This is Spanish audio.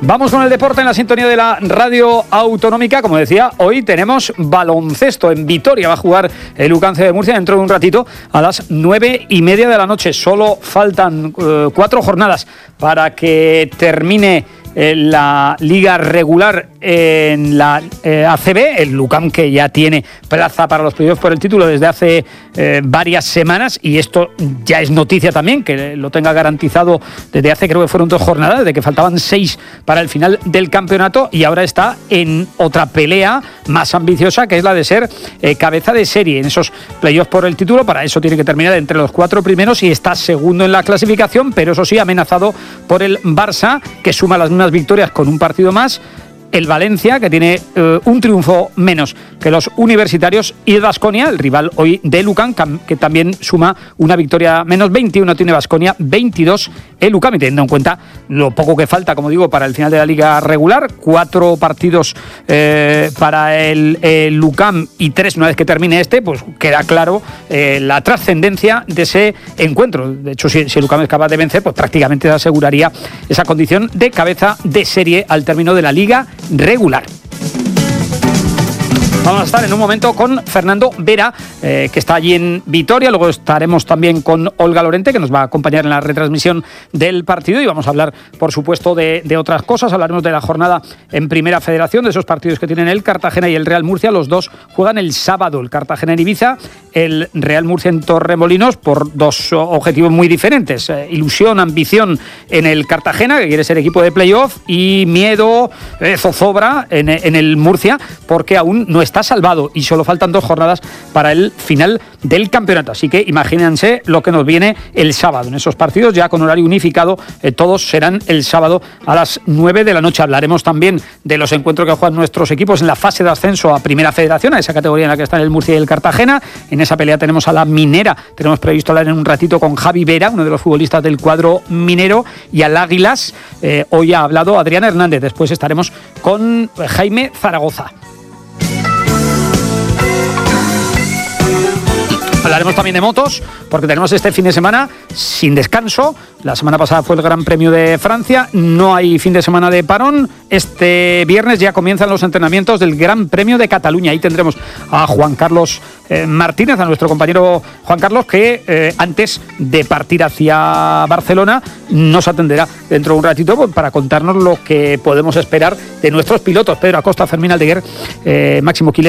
Vamos con el deporte en la sintonía de la radio autonómica. Como decía, hoy tenemos baloncesto en Vitoria. Va a jugar el UCAM de Murcia dentro de un ratito a las 9:30 de la noche. Solo faltan 4 jornadas para que termine la liga regular en la ACB. El UCAM, que ya tiene plaza para los playoffs por el título desde hace varias semanas, y esto ya es noticia también, que lo tenga garantizado desde hace, creo que fueron 2 jornadas, de que faltaban 6 para el final del campeonato, y ahora está en otra pelea más ambiciosa, que es la de ser cabeza de serie en esos playoffs por el título. Para eso tiene que terminar entre los 4 primeros y está segundo en la clasificación, pero eso sí, amenazado por el Barça, que suma las mismas victorias con un partido más, el Valencia, que tiene un triunfo menos que los universitarios, y el Baskonia, el rival hoy del UCAM, que también suma una victoria menos. 21 tiene Baskonia, 22 el UCAM, y teniendo en cuenta lo poco que falta, como digo, para el final de la liga regular, 4 partidos para el UCAM y 3 una vez que termine este, pues queda claro la trascendencia de ese encuentro. De hecho, si el UCAM es capaz de vencer, pues prácticamente aseguraría esa condición de cabeza de serie al término de la liga regular. Vamos a estar en un momento con Fernando Vera, que está allí en Vitoria. Luego estaremos también con Olga Lorente, que nos va a acompañar en la retransmisión del partido, y vamos a hablar, por supuesto, de otras cosas. Hablaremos de la jornada en Primera Federación, de esos partidos que tienen el Cartagena y el Real Murcia. Los dos juegan el sábado, el Cartagena en Ibiza, el Real Murcia en Torremolinos, por 2 objetivos muy diferentes. Ilusión, ambición en el Cartagena, que quiere ser equipo de playoff, y miedo, zozobra en el Murcia, porque aún no está salvado y solo faltan 2 jornadas para el final del campeonato. Así que imagínense lo que nos viene el sábado. En esos partidos, ya con horario unificado, todos serán el sábado a las 9 de la noche. Hablaremos también de los encuentros que juegan nuestros equipos en la fase de ascenso a Primera Federación, a esa categoría en la que están el Murcia y el Cartagena. En esa pelea tenemos a la Minera. Tenemos previsto hablar en un ratito con Javi Vera, uno de los futbolistas del cuadro minero, y al Águilas. Hoy ha hablado Adrián Hernández. Después estaremos con Jaime Zaragoza. Hablaremos también de motos, porque tenemos este fin de semana sin descanso. La semana pasada fue el Gran Premio de Francia, no hay fin de semana de parón. Este viernes ya comienzan los entrenamientos del Gran Premio de Cataluña. Ahí tendremos a Juan Carlos Martínez, a nuestro compañero Juan Carlos, que antes de partir hacia Barcelona nos atenderá dentro de un ratito para contarnos lo que podemos esperar de nuestros pilotos: Pedro Acosta, Fermín Aldeguer, Máximo Quilés